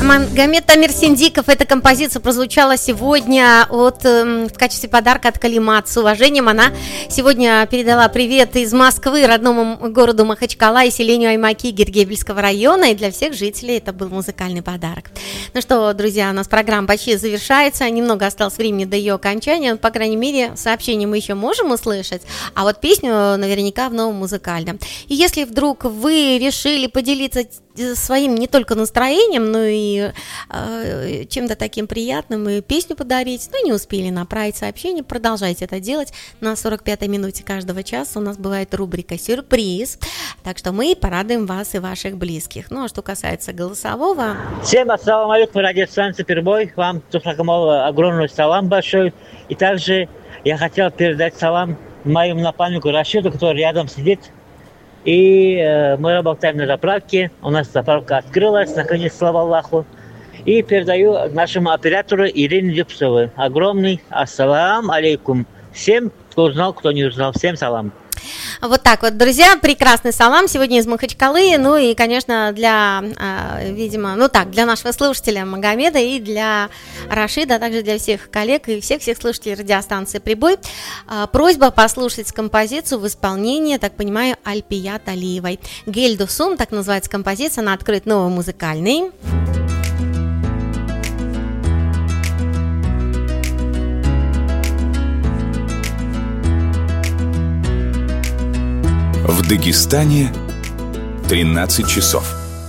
Магомед Тамир Синдиков. Эта композиция прозвучала сегодня в качестве подарка от Калимат. С уважением она сегодня передала привет из Москвы, родному городу Махачкала и селению Аймаки Гергебельского района. И для всех жителей это был музыкальный подарок. Ну что, друзья, у нас программа почти завершается. Немного осталось времени до ее окончания. По крайней мере, сообщение мы еще можем услышать. А вот песню наверняка в новом музыкальном. И если вдруг вы решили поделиться своим не только настроением, но и чем-то таким приятным, и песню подарить, но не успели направить сообщение, продолжайте это делать. На 45-й минуте каждого часа у нас бывает рубрика «Сюрприз», так что мы порадуем вас и ваших близких. Ну, а что касается голосового... Всем ассаламу алейкум, радиостанция «Пербой», вам, Тухракамова, огромный салам большой, и также я хотел передать салам моему напарнику Рашиду, который рядом сидит. И мы работаем на заправке. У нас заправка открылась, наконец, слава Аллаху. И передаю нашему оператору Ирине Дюпсовой огромный ассалам алейкум. Всем, кто узнал, кто не узнал, всем салам. Вот так вот, друзья, прекрасный салам сегодня из Махачкалы, ну и, конечно, для, видимо, для нашего слушателя Магомеда и для Рашида, а также для всех коллег и всех слушателей радиостанции «Прибой». Просьба послушать композицию в исполнении, так понимаю, Альпият Алиевой. «Гельдусум», так называется композиция, она открыт новый музыкальный. В Дагестане 13 часов.